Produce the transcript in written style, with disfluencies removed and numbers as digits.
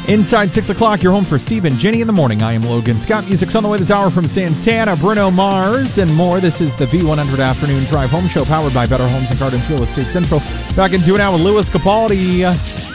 Inside 6 o'clock, you're home for Steve and Jenny in the morning. I am Logan Scott. Music's on the way this hour from Santana, Bruno Mars, and more. This is the V100 Afternoon Drive Home Show, powered by Better Homes and Gardens Real Estate's Info. Back into an hour with Louis Capaldi.